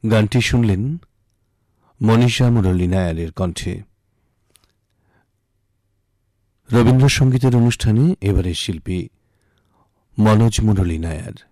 গানটি শুনলেন মনীষা মুরলী নায়ারের কণ্ঠে। রবীন্দ্রসঙ্গীতের অনুষ্ঠানে এবারের শিল্পী মনোজ মুরলী নায়ার।